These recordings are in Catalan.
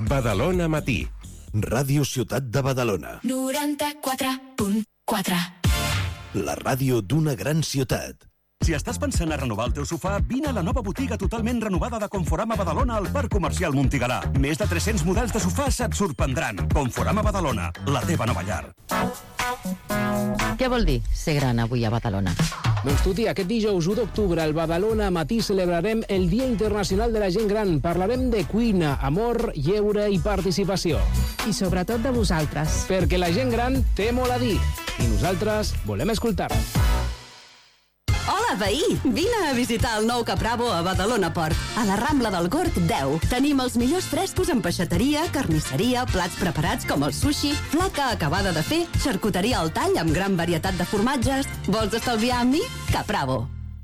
Badalona Matí. Ràdio Ciutat de Badalona. 94.4. La ràdio d'una gran ciutat. Si estàs pensant a renovar el teu sofà, vine a la nova botiga totalment renovada de Conforama Badalona al Parc Comercial Montigalà. Més de 300 models de sofàs et sorprendran. Conforama Badalona, la teva nova llar. Què vol dir ser gran avui a Badalona? Doncs tu, tia, aquest dijous 1 d'octubre al Badalona Matí celebrarem el Dia Internacional de la Gent Gran. Parlarem de cuina, amor, lleure i participació. I sobretot de vosaltres. Perquè la gent gran té molt a dir i nosaltres volem escoltar. Hola, veí! Vine a visitar el nou Capravo a Badalona Port, a la Rambla del Gorg 10. Tenim els millors frescos en peixateria, carnisseria, plats preparats com el sushi, flaca acabada de fer, xarcuteria al tall amb gran varietat de formatges. Vols estalviar amb mi? Capravo.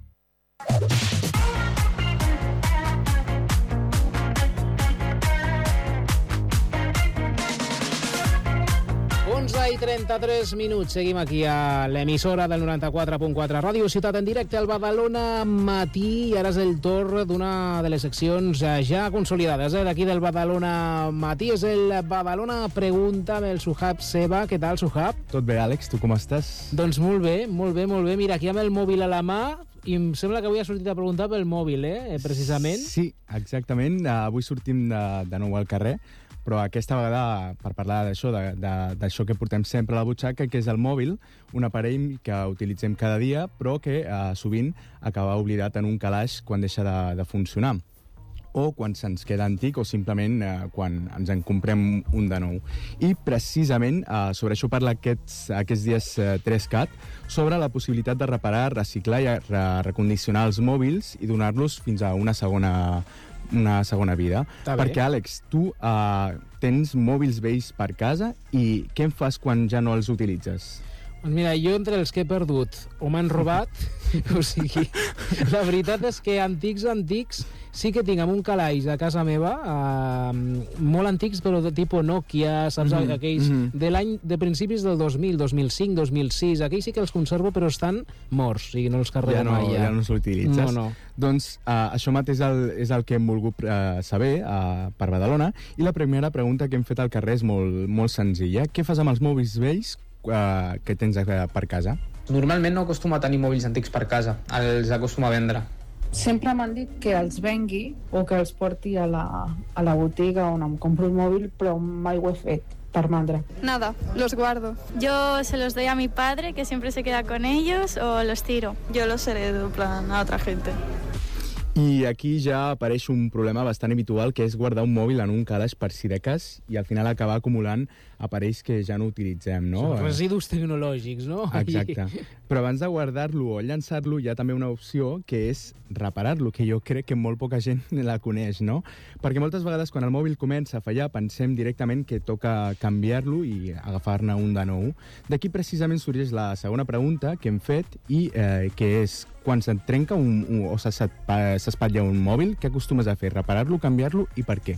11:33. Seguim aquí a l'emissora del 94.4 Ràdio Ciutat en directe al Badalona Matí, i ara és el torn d'una de les seccions ja consolidades d'aquí del Badalona Matí. És el Badalona Pregunta amb el Suhab Seba. Què tal, Suhab? Tot bé, Àlex, tu com estàs? Doncs molt bé, molt bé, molt bé. Mira, aquí amb el mòbil a la mà, i em sembla que avui ha sortit a preguntar pel mòbil, precisament. Sí, exactament. Avui sortim de nou al carrer, però aquesta vegada per parlar d'això que portem sempre a la butxaca, que és el mòbil, un aparell que utilitzem cada dia, però que sovint acaba oblidat en un calaix quan deixa de funcionar, o quan se'ns queda antic, o simplement quan ens en comprem un de nou. I precisament sobre això parla aquests dies 3CAT, sobre la possibilitat de reparar, reciclar i recondicionar els mòbils i donar-los fins a una segona vida. Perquè, Àlex, tu tens mòbils vells per casa i què en fas quan ja no els utilitzes? Doncs mira, jo entre els que he perdut o m'han robat, o sigui, la veritat és que antics sí que tinc amb un calaix a casa meva, molt antics, però de tipus Nokia, saps? Aquells de principis del 2000, 2005, 2006, aquells sí que els conservo, però estan morts, o sigui, no els carrego mai. Ja no els utilitzes? No. Doncs això mateix és el que hem volgut saber per Badalona, i la primera pregunta que hem fet al carrer és molt senzilla. Què fas amb els mòbils vells que tens per casa? Normalment no acostumo a tenir mòbils antics per casa, els acostumo a vendre. Sempre m'han dit que els vengui o que els porti a la botiga on em compro un mòbil, però mai ho he fet per mandra. Nada, los guardo. Yo se los doy a mi padre, que siempre se queda con ellos, o los tiro. Yo los heredo, en plan, a otra gente. I aquí ja apareix un problema bastant habitual, que és guardar un mòbil en un calaix per si de cas i al final acabar acumulant aparells que ja no utilitzem, no? Són residus tecnològics, no? Exacte. Però abans de guardar-lo o llançar-lo hi ha també una opció, que és reparar-lo, que jo crec que molt poca gent la coneix, no? Perquè moltes vegades quan el mòbil comença a fallar pensem directament que toca canviar-lo i agafar-ne un de nou. D'aquí precisament sorgeix la segona pregunta que hem fet i que és: quan se't trenca o s'espatlla un mòbil, què acostumes a fer? Reparar-lo, canviar-lo i per què?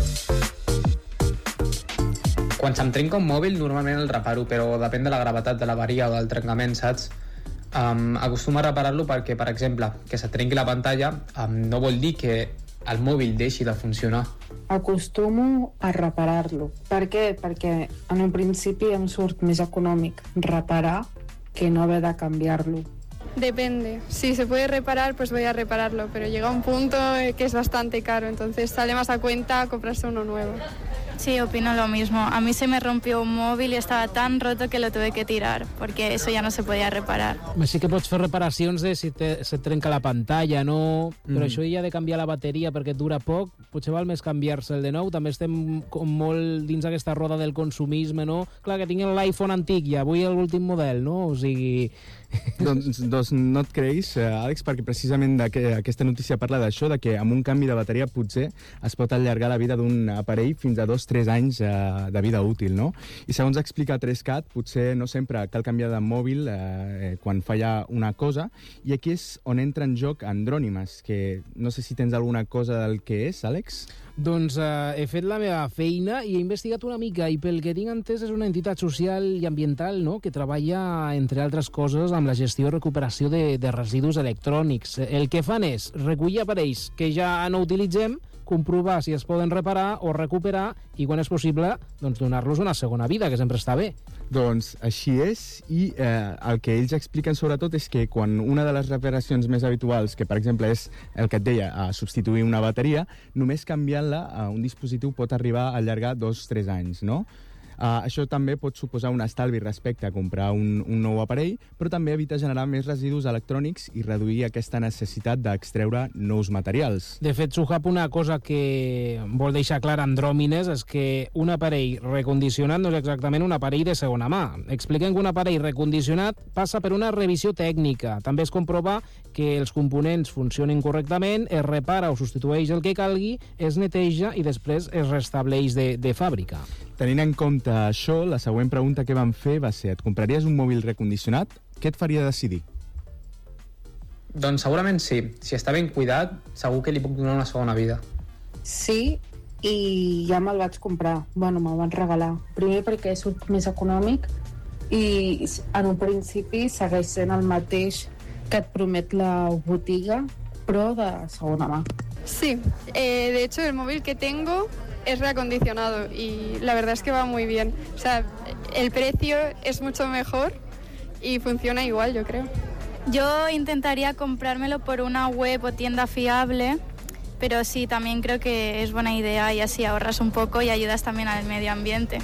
Quan se'm trenca un mòbil, normalment el reparo, però depèn de la gravetat de l'avaria o del trencament, saps? Acostumo a reparar-lo perquè, per exemple, que se't trenqui la pantalla no vol dir que el mòbil deixi de funcionar. Acostumo a reparar-lo. Per què? Perquè en un principi em surt més econòmic reparar que no haver de canviar-lo. Depende. Si se puede reparar, pues voy a repararlo, pero llega un punto que es bastante caro, entonces sale más a cuenta comprarse uno nuevo. Sí, opino lo mismo. A mí se me rompió un móvil y estaba tan roto que lo tuve que tirar, porque eso ya no se podía reparar. Sí que pots fer reparacions de si se trenca la pantalla, no? Però això ja de canviar la bateria perquè dura poc, potser val més canviar-se'l de nou. També estem com molt dins aquesta roda del consumisme, no? Clar, que tinc l'iPhone antic i avui l'últim model, no? O sigui... Doncs no et creguis, Àlex, perquè precisament aquesta notícia parla d'això, de que amb un canvi de bateria potser es pot allargar la vida d'un aparell fins a 2-3 anys de vida útil, no? I segons explica 3CAT, potser no sempre cal canviar de mòbil quan falla una cosa, i aquí és on entra en joc Andrònimes, que no sé si tens alguna cosa del que és, Àlex? Doncs he fet la meva feina i he investigat una mica, i pel que tinc entès és una entitat social i ambiental, no?, que treballa, entre altres coses, amb la gestió i recuperació de residus electrònics. El que fan és recollir aparells que ja no utilitzem, comprovar si es poden reparar o recuperar i, quan és possible, doncs donar-los una segona vida, que sempre està bé. Doncs així és, i el que ells expliquen sobretot és que quan una de les reparacions més habituals, que per exemple és el que et deia, substituir una bateria, només canviant-la a un dispositiu pot arribar a allargar 2-3 anys, no? Això també pot suposar un estalvi respecte a comprar un nou aparell, però també evita generar més residus electrònics i reduir aquesta necessitat d'extreure nous materials. De fet, Suhab, una cosa que vol deixar clar Andròmines és que un aparell recondicionat no és exactament un aparell de segona mà. Expliquen que un aparell recondicionat passa per una revisió tècnica. També es comprova que els components funcionin correctament, es repara o substitueix el que calgui, es neteja i després es restableix de fàbrica. Tenint en compte això, la següent pregunta que vam fer va ser: et compraries un mòbil recondicionat? Què et faria decidir? Doncs segurament sí. Si està ben cuidat, segur que li puc donar una segona vida. Sí, i ja me'l vaig comprar. Bueno, me'l van regalar. Primer perquè surt més econòmic i en un principi segueix sent el mateix que et promet la botiga, però de segona mà. Sí, de hecho el móvil que tengo es reacondicionado y la verdad es que va muy bien. O sea, el precio es mucho mejor y funciona igual, yo creo. Yo intentaría comprármelo por una web o tienda fiable, pero sí, también creo que es buena idea y así ahorras un poco y ayudas también al medio ambiente.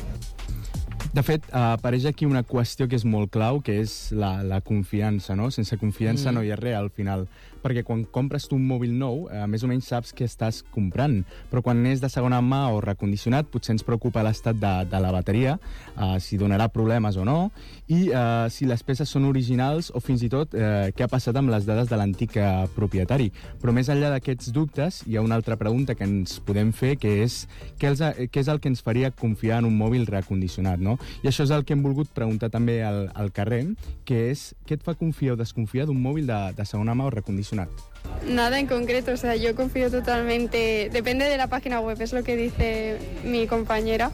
De fet, apareix aquí una qüestió que és molt clau, que és la confiança, no? Sense confiança no hi ha res al final. Perquè quan compres tu un mòbil nou, més o menys saps què estàs comprant. Però quan és de segona mà o recondicionat, potser ens preocupa l'estat de la bateria, si donarà problemes o no, i si les peces són originals o fins i tot què ha passat amb les dades de l'antic propietari. Però més enllà d'aquests dubtes, hi ha una altra pregunta que ens podem fer, que és què és el que ens faria confiar en un mòbil recondicionat, no? I això és el que hem volgut preguntar també al carrer, que és què et fa confiar o desconfiar d'un mòbil de segona mà o recondicionat? Nada en concreto, o sea, yo confío totalmente, depende de la página web, es lo que dice mi compañera,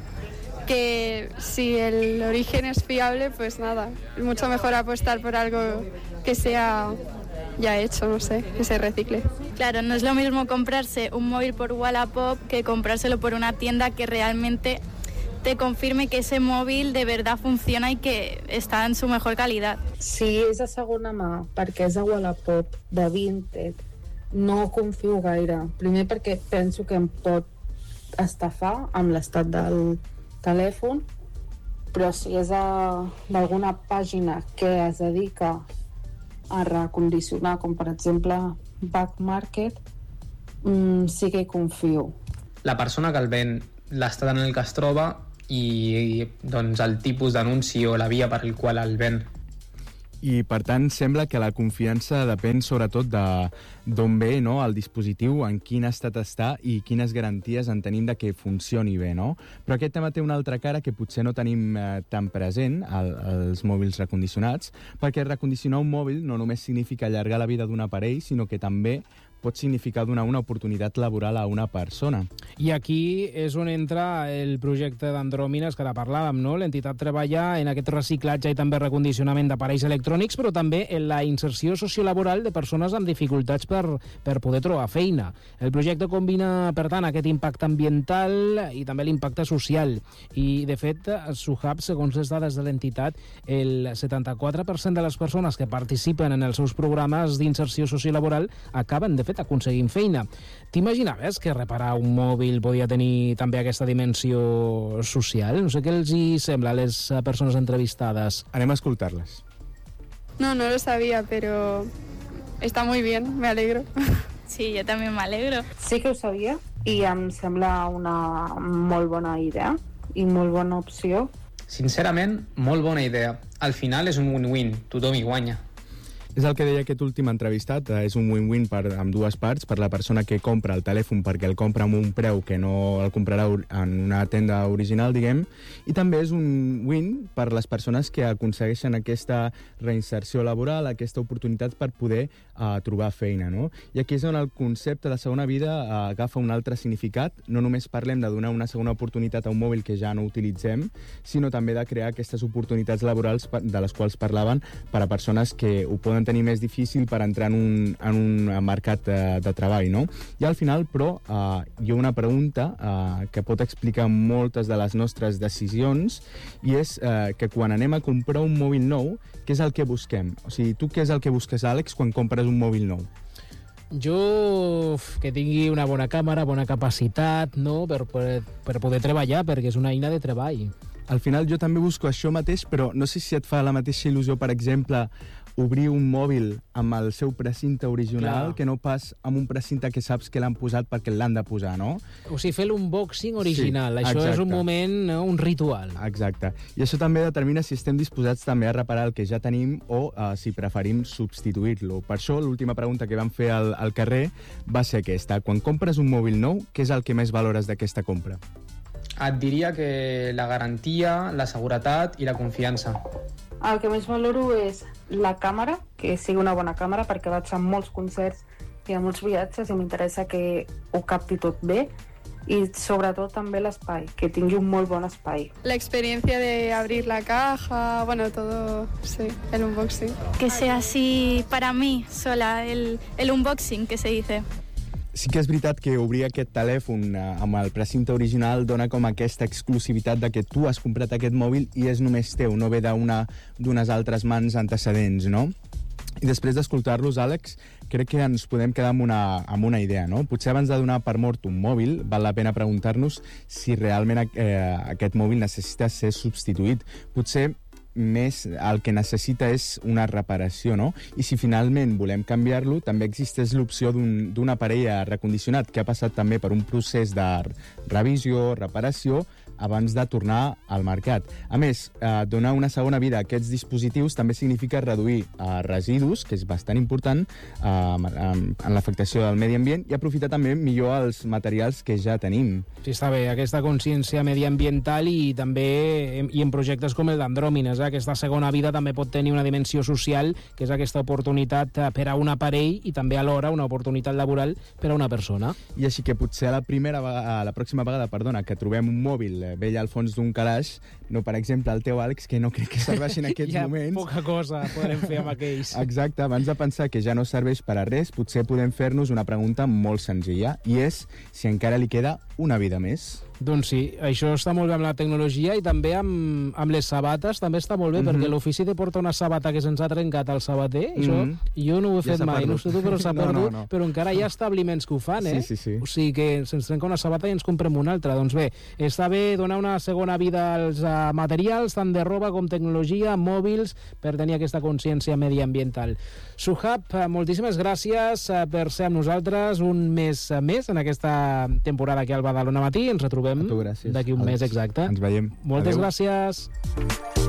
que si el origen es fiable, pues nada, mucho mejor apostar por algo que sea ya hecho, no sé, que se recicle. Claro, no es lo mismo comprarse un móvil por Wallapop que comprárselo por una tienda que realmente te confirme que ese móvil de verdad funciona y que está en su mejor calidad. Si és de segona mà, perquè és de Wallapop, de Vinted, no confio gaire. Primer perquè penso que em pot estafar amb l'estat del telèfon, però si és d'alguna pàgina que es dedica a recondicionar, com per exemple Back Market, sí que hi confio. La persona que el ven, l'estat en el que es troba i doncs, el tipus d'anunci o la via per el qual el ven. I, per tant, sembla que la confiança depèn sobretot d'on ve, no?, el dispositiu, en quin estat està i quines garanties en tenim de que funcioni bé, no? Però aquest tema té una altra cara que potser no tenim tan present als mòbils recondicionats, perquè recondicionar un mòbil no només significa allargar la vida d'un aparell, sinó que també pot significar donar una oportunitat laboral a una persona. I aquí és on entra el projecte d'Andròmines que ara parlàvem, no? L'entitat treballa en aquest reciclatge i també recondicionament d'aparells electrònics, però també en la inserció sociolaboral de persones amb dificultats per poder trobar feina. El projecte combina, per tant, aquest impacte ambiental i també l'impacte social. I, de fet, Suhab, segons les dades de l'entitat, el 74% de les persones que participen en els seus programes d'inserció sociolaboral acaben, de fet, aconseguint feina. T'imaginaves que reparar un mòbil podia tenir també aquesta dimensió social? No sé què els hi sembla a les persones entrevistades. Anem a escoltar-les. No lo sabía, pero está muy bien, me alegro. Sí, yo también me alegro. Sí que ho sabia i em sembla una molt bona idea i molt bona opció. Sincerament, molt bona idea. Al final és un win-win, tothom hi guanya. És el que deia aquest últim entrevistat, és un win-win amb dues parts, per la persona que compra el telèfon perquè el compra amb un preu que no el comprarà en una tenda original, diguem, i també és un win per les persones que aconsegueixen aquesta reinserció laboral, aquesta oportunitat per poder trobar feina, no? I aquí és on el concepte de segona vida agafa un altre significat. No només parlem de donar una segona oportunitat a un mòbil que ja no utilitzem, sinó també de crear aquestes oportunitats laborals de les quals parlaven per a persones que ho poden poden tenir més difícil per entrar en un mercat de treball, no? I al final, però, hi ha una pregunta que pot explicar moltes de les nostres decisions, i és que quan anem a comprar un mòbil nou, què és el que busquem? O sigui, tu què és el que busques, Àlex, quan compres un mòbil nou? Jo, que tingui una bona càmera, bona capacitat, no?, per poder treballar, perquè és una eina de treball. Al final jo també busco això mateix, però no sé si et fa la mateixa il·lusió, per exemple, obrir un mòbil amb el seu precinte original, que no pas amb un precinte que saps que l'han posat perquè l'han de posar, no? O sigui, fer l'unboxing original, això exacte. És un moment, no? Un ritual. Exacte. I això també determina si estem disposats també a reparar el que ja tenim o si preferim substituir-lo. Per això, l'última pregunta que vam fer al carrer va ser aquesta. Quan compres un mòbil nou, què és el que més valores d'aquesta compra? Et diria que la garantia, la seguretat i la confiança. El que més valoro és la càmera, que sigui una bona càmera, perquè vaig a molts concerts i a molts viatges i m'interessa que ho capti tot bé, i sobretot també l'espai, que tingui un molt bon espai. La experiencia de abrir la caja, bueno, todo, sí, el unboxing. Que sea así para mí sola, el unboxing que se dice. Sí que és veritat que obrir aquest telèfon amb el precinte original dona com aquesta exclusivitat de que tu has comprat aquest mòbil i és només teu, no ve d'unes altres mans antecedents, no? I després d'escoltar-los, Àlex, crec que ens podem quedar amb una idea, no? Potser abans de donar per mort un mòbil, val la pena preguntar-nos si realment aquest mòbil necessita ser substituït. Potser més el que necessita és una reparació, no? I si finalment volem canviar-lo, també existeix l'opció d'un aparell recondicionat que ha passat també per un procés de revisió, reparació, abans de tornar al mercat. A més, donar una segona vida a aquests dispositius també significa reduir residus, que és bastant important en l'afectació del medi ambient, i aprofitar també millor els materials que ja tenim. Sí, està bé, aquesta consciència mediambiental i també en projectes com el d'Andròmines, aquesta segona vida també pot tenir una dimensió social, que és aquesta oportunitat per a un aparell i també alhora una oportunitat laboral per a una persona. I així que potser a la pròxima vegada, que trobem un mòbil vell al fons d'un calaix, no, per exemple, el teu, Àlex, que no crec que serveixi en aquests moments. Hi ha poca cosa podrem fer amb aquells. Exacte, abans de pensar que ja no serveix per a res, potser podem fer-nos una pregunta molt senzilla, i és si encara li queda una vida més. Doncs sí, això està molt bé amb la tecnologia i també amb les sabates també està molt bé, perquè l'ofici de portar una sabata que se'ns ha trencat al sabater, això jo no ho he fet mai, no sé tu, però s'ha perdut, però encara hi ha establiments que ho fan, Sí. O sigui que se'ns trenca una sabata i ens comprem una altra. Doncs bé, està bé donar una segona vida als materials, tant de roba com tecnologia, mòbils, per tenir aquesta consciència mediambiental. Suhab, moltíssimes gràcies per ser amb nosaltres un mes més en aquesta temporada aquí al Badalona Matí. Ens retrobem d'aquí un mes exacte. Ens veiem. Moltes gràcies.